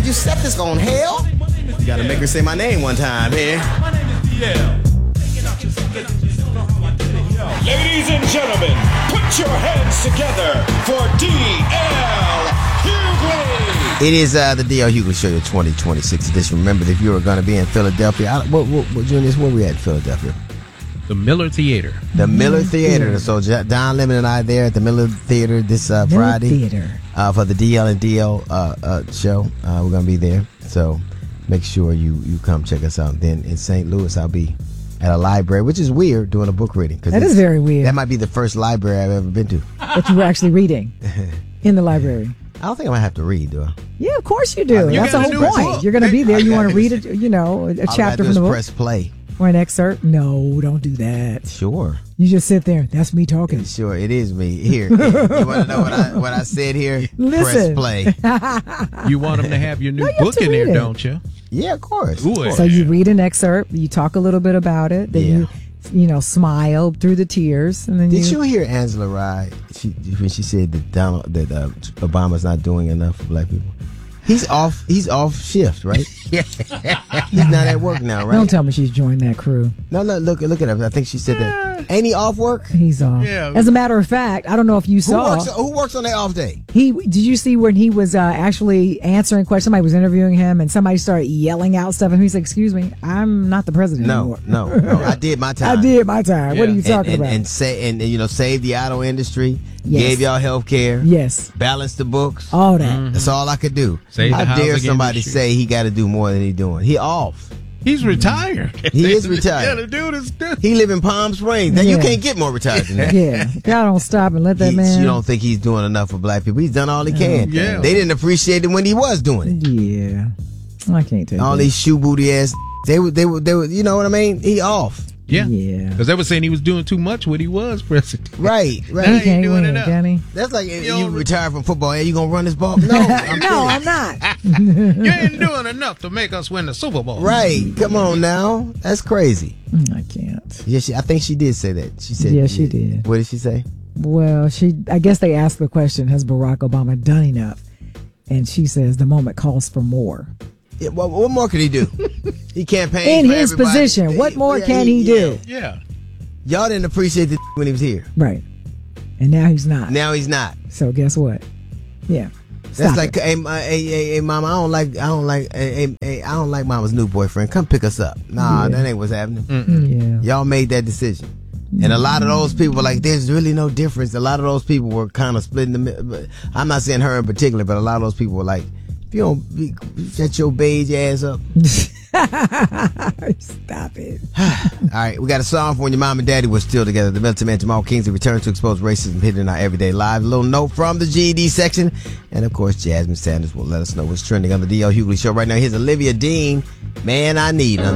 you set this on hell? You gotta make her say my name one time here. My name is DL. Ladies and gentlemen, put your hands together for DL Hughley. It is the DL Hughley Show, your 2026 edition. Remember, if you were going to be in Philadelphia, Junius, where we at in Philadelphia? The Miller Theater. The Miller Theater. So Don Lemon and I there at the Miller Theater this Friday for the DL and DL show. We're going to be there. So make sure you come check us out. Then in St. Louis, I'll be at a library, which is weird, doing a book reading. That is very weird. That might be the first library I've ever been to. That you were actually reading in the library. I don't think I'm going to have to read, do I? Yeah, of course you do. That's the whole point. You're going to be there. You want to read a chapter from the book. Press play. Or an excerpt? No, don't do that. Sure. You just sit there. That's me talking. Sure, it is me. Here. You want to know what I said here? Listen. Press play. You want them to have your new book in there, don't you? Yeah, of course. So you read an excerpt, you talk a little bit about it, then you smile through the tears, and then Did you hear Angela Rye when she said that Obama's not doing enough for black people? He's off shift, right? He's not at work now, right? Don't tell me she's joined that crew. No, look at her. I think she said that. Ain't he off work? He's off. Yeah. As a matter of fact, I don't know if you saw. Who works on their off day? Did you see when he was actually answering questions? Somebody was interviewing him, and somebody started yelling out stuff, and he's like, "Excuse me, I'm not the president anymore." No, I did my time. Yeah. What are you talking about? And save the auto industry. Yes. Gave y'all health care. Yes. Balanced the books. All that. That's all I could do. How dare somebody say he got to do more than he's doing? He off. He's retired. He is retired. Yeah, the dude is good. He live in Palm Springs. Now, you can't get more retired than that. Yeah. Y'all don't stop and let that man. You don't think he's doing enough for black people. He's done all he can. Yeah. They didn't appreciate it when he was doing it. Yeah. I can't take all these shoe booty ass. They were, you know what I mean? He off. Yeah. Because they were saying he was doing too much when he was president. Right. He can't doing enough. Can he? That's like you retire from football. Hey, you gonna run this ball? No, I'm not. You ain't doing enough to make us win the Super Bowl. Right. Come on now. That's crazy. I can't. Yeah, I think she did say that. She said. Yeah, she did. What did she say? Well, I guess they asked the question, has Barack Obama done enough? And she says the moment calls for more. Yeah, well, what more could he do? He campaigned in for his everybody. position. What more can he do? Yeah. Y'all didn't appreciate the when he was here. Right. And now he's not. Now he's not. So guess what? Yeah. That's like, hey, mama, I don't like mama's new boyfriend. Come pick us up. Nah, that ain't what's happening. Yeah. Y'all made that decision. And a lot of those people were like, there's really no difference. A lot of those people were kind of split in the middle. I'm not saying her in particular, but a lot of those people were like, if you don't shut your beige ass up. Stop it. All right, we got a song for when your mom and daddy were still together. The Milton Man Jamal Kingsley returns to expose racism hidden in our everyday lives. A little note from the GED section. And of course, Jasmine Sanders will let us know what's trending on the DL Hughley Show right now. Here's Olivia Dean. Man, I Need.